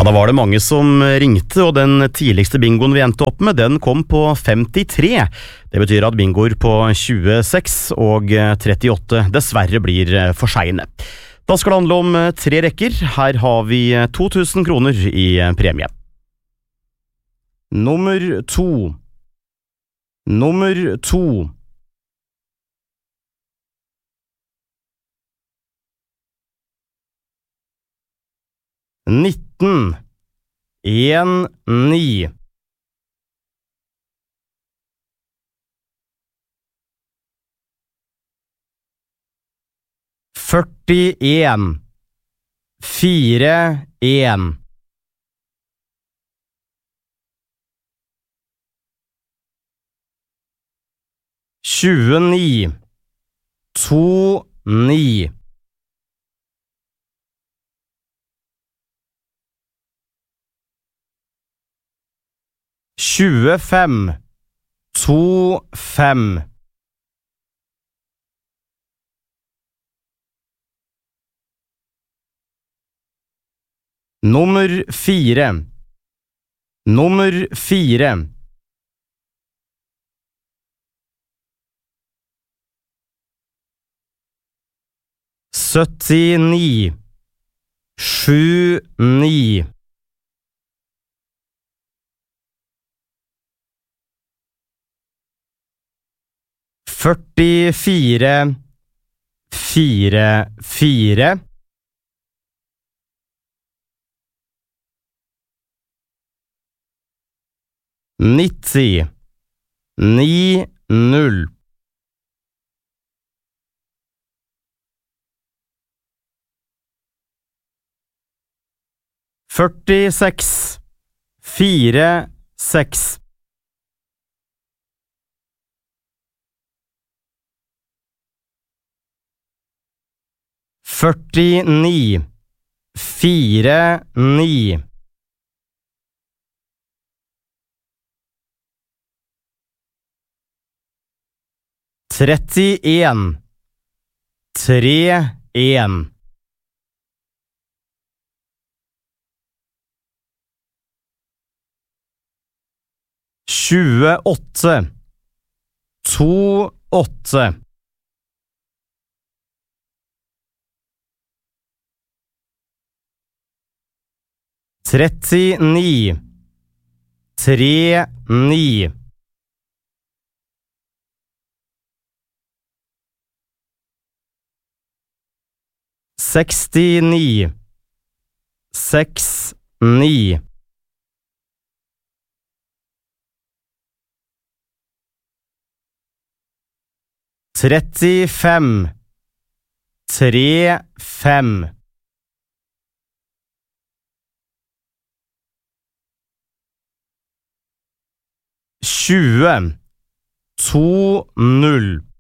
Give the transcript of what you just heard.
Ja, da var det mange som ringte, og den tidligste bingoen vi endte opp med, den kom på 53. Det betyr at bingoer på 26 og 38 dessverre blir for sene. Da skal det handle om 3 rekker. Her har vi 2000 kroner i premie. Nummer 2. Nummer 2. Nitten, 9. 41, 4, 1. 29, 2, 9. 25, 2, 5. 4. Nummer 4. 79, 7, 9. 44, 4, 4. 90, 9, 0. 46, 4, 6. 49, 4, 9. 31, 3, 1. 28, 2, 8. 39, 3, 9. 69, 6, 9. 35, 3, 5. 20, 2, 0.